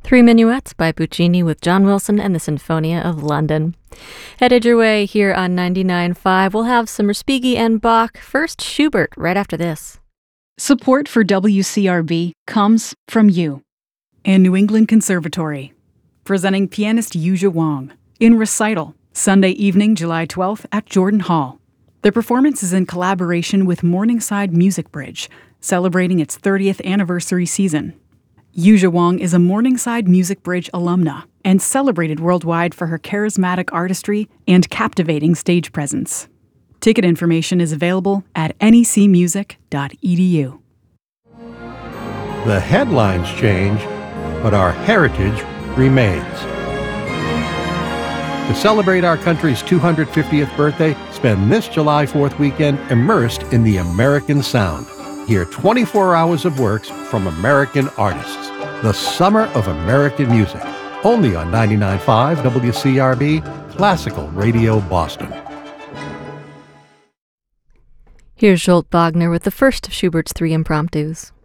Three Minuets by Puccini with John Wilson and the Sinfonia of London. Headed your way here on 99.5. We'll have some Respighi and Bach. First, Schubert, right after this. Support for WCRB comes from you and New England Conservatory, presenting pianist Yuzha Wang in Recital, Sunday evening, July 12th at Jordan Hall. The performance is in collaboration with Morningside Music Bridge, celebrating its 30th anniversary season. Yuzha Wang is a Morningside Music Bridge alumna and celebrated worldwide for her charismatic artistry and captivating stage presence. Ticket information is available at necmusic.edu. The headlines change, but our heritage remains. To celebrate our country's 250th birthday, spend this July 4th weekend immersed in the American sound. Hear 24 hours of works from American artists. The Summer of American Music. Only on 99.5 WCRB, Classical Radio Boston. Here's Jolt Wagner with the first of Schubert's three impromptus.